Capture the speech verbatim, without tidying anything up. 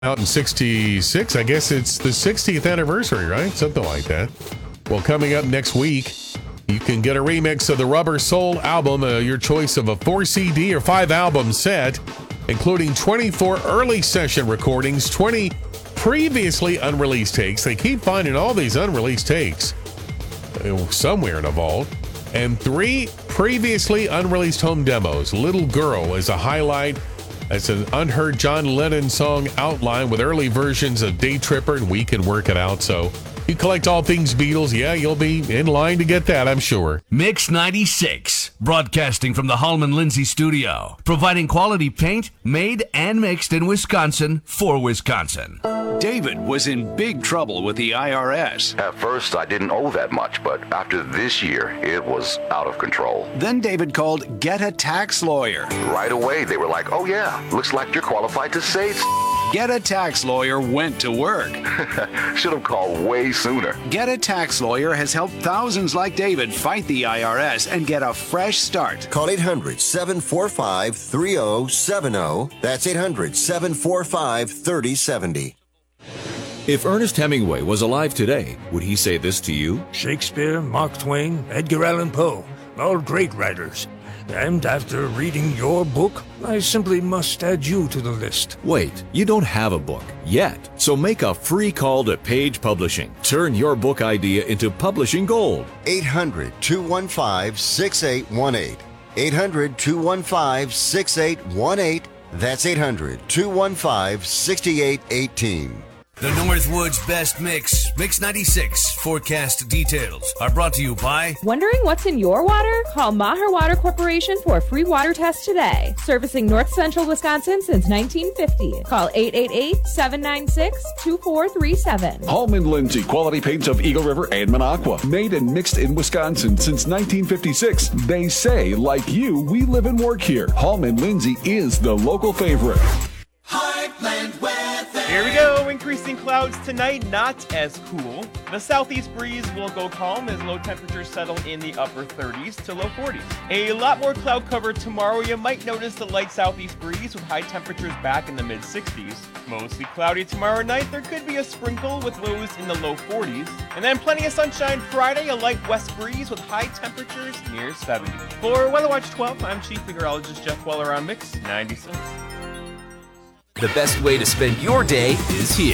Out in sixty-six, I guess it's the sixtieth anniversary, right? Something like that. Well, coming up next week, you can get a remix of the Rubber Soul album, uh, your choice of a four C D or five album set, including twenty-four early session recordings, twenty previously unreleased takes. They keep finding all these unreleased takes uh, somewhere in a vault, and three previously unreleased home demos. Little Girl is a highlight. It's an unheard John Lennon song outline with early versions of Day Tripper and We Can Work It Out. So you collect all things Beatles, yeah, you'll be in line to get that, I'm sure. Mix ninety-six, broadcasting from the Hallman Lindsay studio, providing quality paint made and mixed in Wisconsin for Wisconsin. David was in big trouble with the I R S. At first, I didn't owe that much, but after this year, it was out of control. Then David called Get a Tax Lawyer. Right away, they were like, oh yeah, looks like you're qualified to say Get a Tax Lawyer went to work. Should have called way sooner. Get a Tax Lawyer has helped thousands like David fight the I R S and get a fresh start. Call eight hundred, seven four five, three oh seven oh. That's eight hundred, seven four five, three oh seven oh. If Ernest Hemingway was alive today, would he say this to you? Shakespeare, Mark Twain, Edgar Allan Poe, all great writers. And after reading your book, I simply must add you to the list. Wait, you don't have a book yet. So make a free call to Page Publishing. Turn your book idea into publishing gold. eight hundred, two one five, six eight one eight. eight hundred, two one five, six eight one eight. That's eight hundred, two one five, six eight one eight. The Northwoods Best Mix, Mix ninety-six forecast details are brought to you by... Wondering what's in your water? Call Maher Water Corporation for a free water test today. Servicing North Central Wisconsin since nineteen fifty. Call eight eight eight, seven nine six, two four three seven. Hallman Lindsay, quality paints of Eagle River and Minocqua. Made and mixed in Wisconsin since nineteen fifty-six. They say, like you, we live and work here. Hallman Lindsay is the local favorite. Heartland weather. Here we go. Increasing clouds tonight, not as cool. The southeast breeze will go calm as low temperatures settle in the upper thirties to low forties. A lot more cloud cover tomorrow. You might notice the light southeast breeze with high temperatures back in the mid sixties. Mostly cloudy tomorrow night. There could be a sprinkle with lows in the low forties. And then plenty of sunshine Friday, a light west breeze with high temperatures near seventy. For Weather Watch twelve, I'm Chief Meteorologist Jeff Weller on Mix ninety-six. The best way to spend your day is here.